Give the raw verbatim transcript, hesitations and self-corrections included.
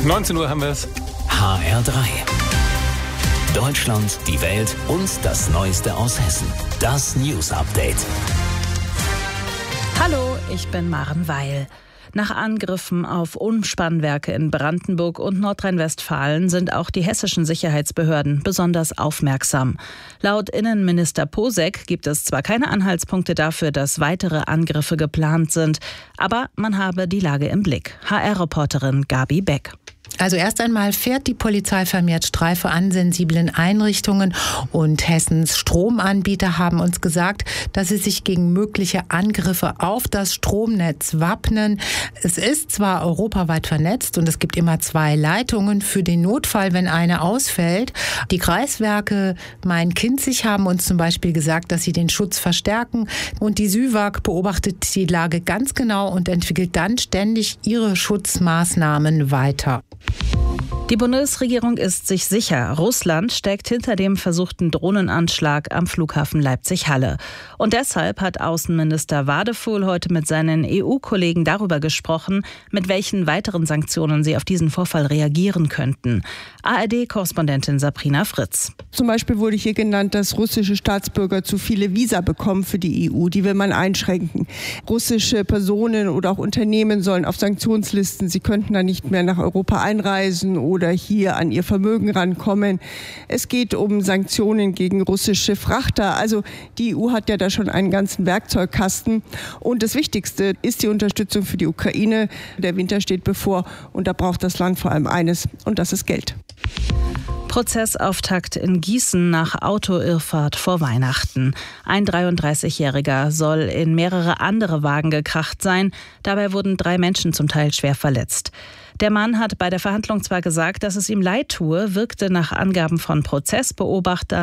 neunzehn Uhr haben wir es. H R drei. Deutschland, die Welt und das Neueste aus Hessen. Das News Update. Hallo, ich bin Maren Weil. Nach Angriffen auf Umspannwerke in Brandenburg und Nordrhein-Westfalen sind auch die hessischen Sicherheitsbehörden besonders aufmerksam. Laut Innenminister Posek gibt es zwar keine Anhaltspunkte dafür, dass weitere Angriffe geplant sind, aber man habe die Lage im Blick. H R-Reporterin Gabi Beck. Also erst einmal fährt die Polizei vermehrt Streife an sensiblen Einrichtungen und Hessens Stromanbieter haben uns gesagt, dass sie sich gegen mögliche Angriffe auf das Stromnetz wappnen. Es ist zwar europaweit vernetzt und es gibt immer zwei Leitungen für den Notfall, wenn eine ausfällt. Die Kreiswerke Main-Kinzig haben uns zum Beispiel gesagt, dass sie den Schutz verstärken und die SÜWAG beobachtet die Lage ganz genau und entwickelt dann ständig ihre Schutzmaßnahmen weiter. Die Bundesregierung ist sich sicher, Russland steckt hinter dem versuchten Drohnenanschlag am Flughafen Leipzig-Halle. Und deshalb hat Außenminister Wadefuhl heute mit seinen E U-Kollegen darüber gesprochen, mit welchen weiteren Sanktionen sie auf diesen Vorfall reagieren könnten. A R D-Korrespondentin Sabrina Fritz. Zum Beispiel wurde hier genannt, dass russische Staatsbürger zu viele Visa bekommen für die E U. Die will man einschränken. Russische Personen oder auch Unternehmen sollen auf Sanktionslisten. Sie könnten dann nicht mehr nach Europa einreisen oder hier an ihr Vermögen rankommen. Es geht um Sanktionen gegen russische Frachter. Also die E U hat ja da schon einen ganzen Werkzeugkasten. Und das Wichtigste ist die Unterstützung für die Ukraine. Der Winter steht bevor und da braucht das Land vor allem eines und das ist Geld. Prozessauftakt in Gießen nach Autoirrfahrt vor Weihnachten. Ein dreiunddreißigjähriger soll in mehrere andere Wagen gekracht sein. Dabei wurden drei Menschen zum Teil schwer verletzt. Der Mann hat bei der Verhandlung zwar gesagt, dass es ihm leid tue, wirkte nach Angaben von Prozessbeobachtern